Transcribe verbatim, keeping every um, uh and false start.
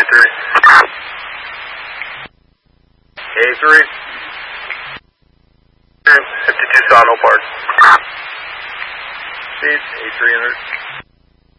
three. A three. fifty-two Sawmill Park. Speed, A three hundred.